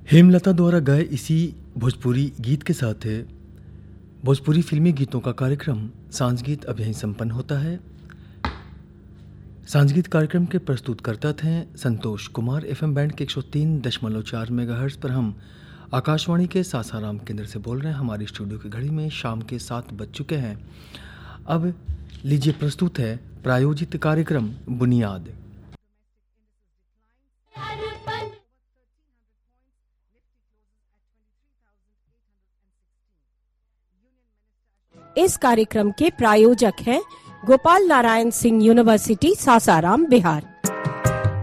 हेमलता द्वारा गाए इसी भोजपुरी गीत के साथ भोजपुरी फिल्मी गीतों का कार्यक्रम सांझगीत अब यहीं संपन्न होता है। सांझगीत कार्यक्रम के प्रस्तुतकर्ता थे संतोष कुमार। एफएम बैंड के 103.4 मेगाहर्ट्ज़ पर हम आकाशवाणी के सासाराम केंद्र से बोल रहे हैं। हमारी स्टूडियो की घड़ी में शाम के 7 बज चुके हैं। अब लीजिए प्रस्तुत है प्रायोजित कार्यक्रम बुनियाद। इस कार्यक्रम के प्रायोजक हैं गोपाल नारायण सिंह यूनिवर्सिटी सासाराम बिहार।